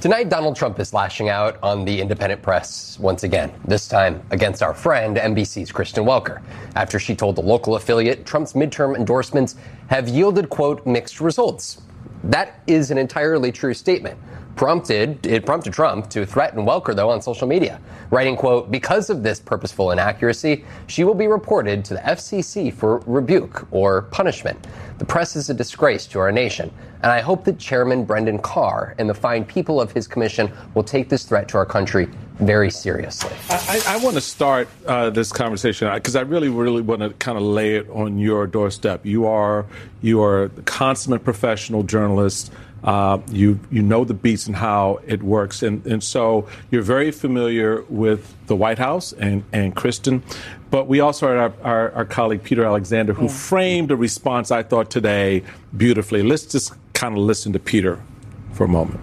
Tonight, Donald Trump is lashing out on the independent press once again, this time against our friend NBC's Kristen Welker, after she told the local affiliate Trump's midterm endorsements have yielded, quote, mixed results. That is an entirely true statement. It prompted Trump to threaten Welker, though, on social media, writing, quote, because of this purposeful inaccuracy, she will be reported to the FCC for rebuke or punishment. The press is a disgrace to our nation, and I hope that Chairman Brendan Carr and the fine people of his commission will take this threat to our country very seriously. I want to start this conversation because I really want to kind of lay it on your doorstep. You are a consummate professional journalist. You know the beats and how it works. And so you're very familiar with the White House and Kristen. But we also had our colleague Peter Alexander, who framed a response, I thought, today beautifully. Let's just kind of listen to Peter for a moment.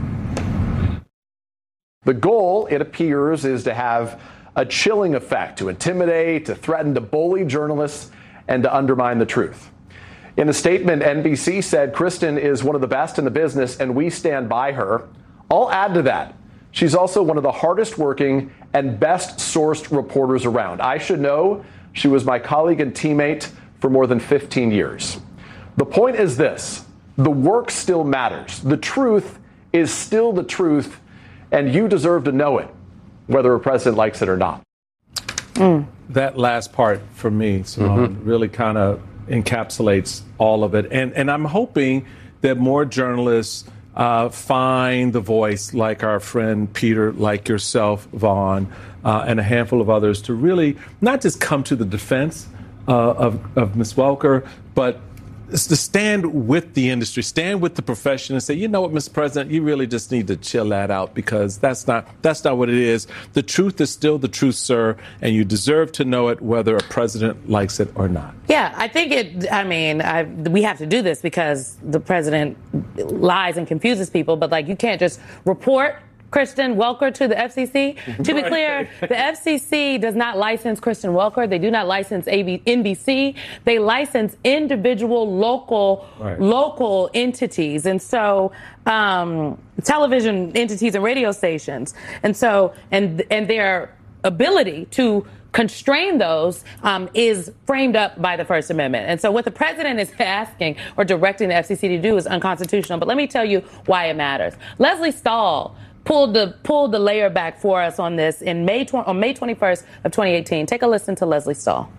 The goal, it appears, is to have a chilling effect, to intimidate, to threaten to bully journalists, and to undermine the truth. In a statement, NBC said Kristen is one of the best in the business and we stand by her. I'll add to that. She's also one of the hardest working and best sourced reporters around. I should know she was my colleague and teammate for more than 15 years. The point is this: the work still matters. The truth is still the truth, and you deserve to know it, whether a president likes it or not. That last part for me, Simone, really kind of encapsulates all of it. And I'm hoping that more journalists find the voice, like our friend Peter, like yourself, Vaughn, and a handful of others, to really not just come to the defense of Ms. Welker, but to stand with the industry, stand with the profession and say, you know what, Mr. President, you really just need to chill that out because that's not what it is. The truth is still the truth, sir, and you deserve to know it whether a president likes it or not. Yeah, I think we have to do this because the president lies and confuses people, but you can't just report Kristen Welker to the FCC. To be clear, the FCC does not license Kristen Welker. They do not license NBC. They license individual local entities. And so television entities and radio stations. And so and their ability to constrain those is framed up by the First Amendment. And so what the president is asking or directing the FCC to do is unconstitutional. But let me tell you why it matters. Lesley Stahl pulled the layer back for us on this on May 21st of 2018. Take a listen to Lesley Stahl.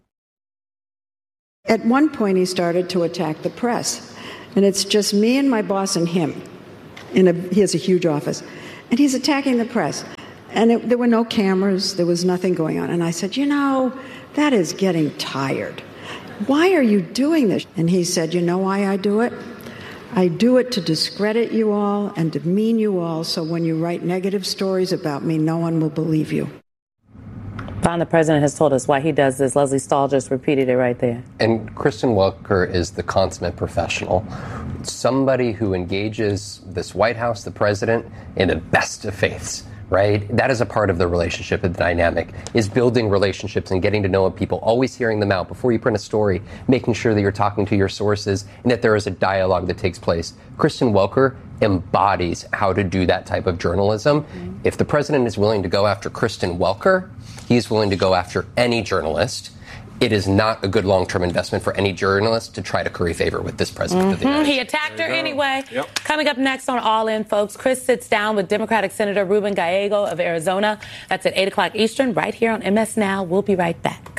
At one point, he started to attack the press. And it's just me and my boss and him. He has a huge office. And he's attacking the press. And there were no cameras. There was nothing going on. And I said, that is getting tired. Why are you doing this? And he said, you know why I do it? I do it to discredit you all and demean you all, so when you write negative stories about me, no one will believe you. The president has told us why he does this. Lesley Stahl just repeated it right there. And Kristen Welker is the consummate professional, somebody who engages this White House, the president, in the best of faiths. Right? That is a part of the relationship, the dynamic, is building relationships and getting to know people, always hearing them out before you print a story, making sure that you're talking to your sources and that there is a dialogue that takes place. Kristen Welker embodies how to do that type of journalism. If the president is willing to go after Kristen Welker, he's willing to go after any journalist. It is not a good long-term investment for any journalist to try to curry favor with this president of the United States. He attacked her anyway. Yep. Coming up next on All In, folks, Chris sits down with Democratic Senator Ruben Gallego of Arizona. That's at 8 o'clock Eastern, right here on MS Now. We'll be right back.